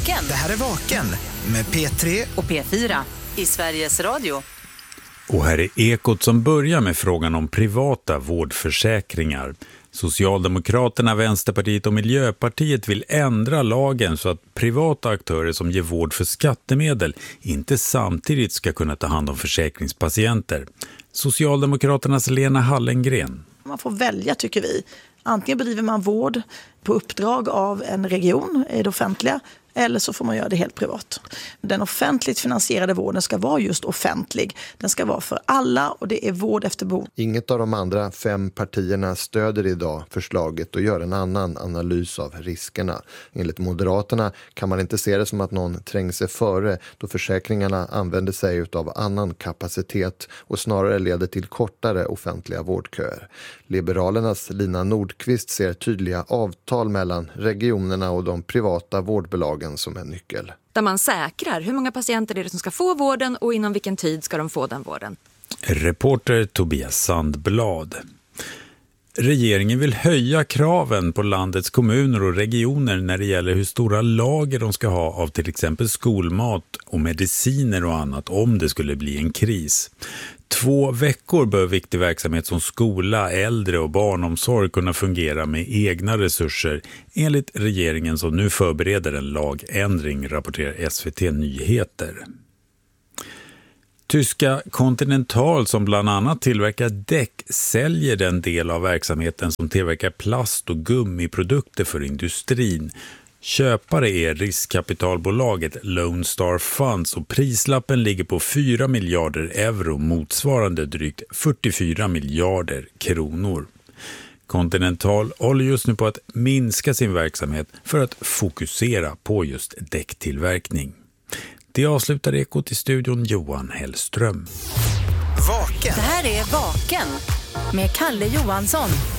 Vaken. Det här är Vaken med P3 och P4 i Sveriges Radio. Och här är Ekot som börjar med frågan om privata vårdförsäkringar. Socialdemokraterna, Vänsterpartiet och Miljöpartiet vill ändra lagen så att privata aktörer som ger vård för skattemedel inte samtidigt ska kunna ta hand om försäkringspatienter. Socialdemokraternas Lena Hallengren. Man får välja, tycker vi. Antingen bedriver man vård på uppdrag av en region i det offentliga, eller så får man göra det helt privat. Den offentligt finansierade vården ska vara just offentlig. Den ska vara för alla och det är vård efter behov. Inget av de andra 5 partierna stöder idag förslaget och gör en annan analys av riskerna. Enligt Moderaterna kan man inte se det som att någon tränger sig före då försäkringarna använder sig av annan kapacitet och snarare leder till kortare offentliga vårdköer. Liberalernas Lina Nordqvist ser tydliga avtal mellan regionerna och de privata vårdbolagen som en nyckel. Där man säkrar hur många patienter är det som ska få vården och inom vilken tid ska de få den vården. Reporter Tobias Sandblad. Regeringen vill höja kraven på landets kommuner och regioner när det gäller hur stora lager de ska ha av till exempel skolmat och mediciner och annat om det skulle bli en kris. 2 veckor bör viktig verksamhet som skola, äldre och barnomsorg kunna fungera med egna resurser enligt regeringen som nu förbereder en lagändring, rapporterar SVT Nyheter. Tyska Continental som bland annat tillverkar däck säljer den del av verksamheten som tillverkar plast- och gummiprodukter för industrin. Köpare är riskkapitalbolaget Lone Star Funds och prislappen ligger på 4 miljarder euro motsvarande drygt 44 miljarder kronor. Continental håller just nu på att minska sin verksamhet för att fokusera på just däcktillverkning. Det avslutar Ekot i studion Johan Hellström. Vaken. Det här är Vaken med Kalle Johansson.